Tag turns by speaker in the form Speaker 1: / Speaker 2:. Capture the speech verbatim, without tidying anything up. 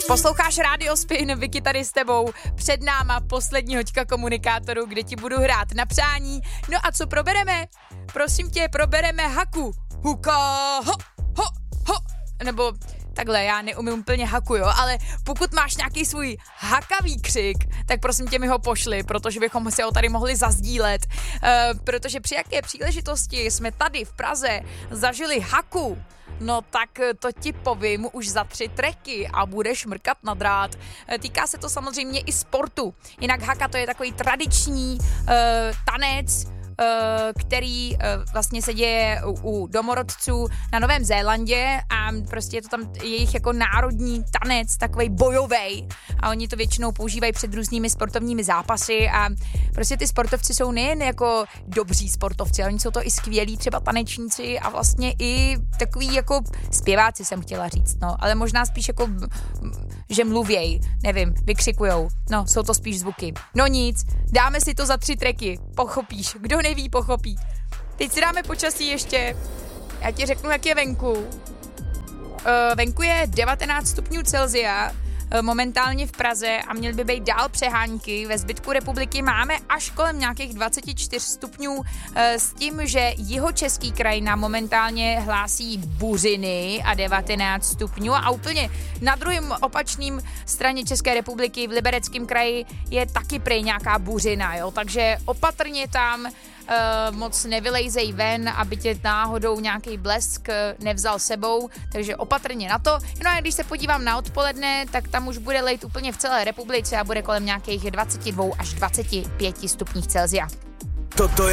Speaker 1: Posloucháš Radio Spin, Vicky tady s tebou, před náma poslední hoďka komunikátoru, kde ti budu hrát na přání. No a co probereme? Prosím tě, probereme haku. Huka, ho, ho, ho. Nebo takhle, já neumím úplně haku, jo, ale pokud máš nějaký svůj hakavý křik, tak prosím tě mi ho pošli, protože bychom si ho tady mohli zazdílet, uh, protože při jaké příležitosti jsme tady v Praze zažili haku, no tak to ti povím už za tři tracky a budeš mrkat na drát. Týká se to samozřejmě i sportu. Jinak haka to je takový tradiční uh, tanec, který vlastně se děje u domorodců na Novém Zélandě a prostě je to tam jejich jako národní tanec, takovej bojovej a oni to většinou používají před různými sportovními zápasy a prostě ty sportovci jsou nejen jako dobří sportovci, ale oni jsou to i skvělí třeba tanečníci a vlastně i takový jako zpěváci jsem chtěla říct, no, ale možná spíš jako, že mluvěj, nevím, vykřikujou, no, jsou to spíš zvuky. No nic, dáme si to za tři tracky, pochopíš, kdo neví, pochopí. Teď si dáme počasí ještě. Já ti řeknu, jak je venku. Uh, venku je devatenáct stupňů Celsia, uh, momentálně v Praze a měly by být dál přehánky. Ve zbytku republiky máme až kolem nějakých dvacet čtyři stupňů uh, s tím, že jihočeský kraj nám momentálně hlásí buřiny a devatenáct stupňů a úplně na druhém opačným straně České republiky v Libereckém kraji je taky prej nějaká buřina, jo, takže opatrně tam Uh, moc nevylejzej ven, aby tě náhodou nějaký blesk nevzal sebou, takže opatrně na to. No a když se podívám na odpoledne, tak tam už bude lejt úplně v celé republice a bude kolem nějakých dvacet dva až dvacet pět stupních Celsia.
Speaker 2: Toto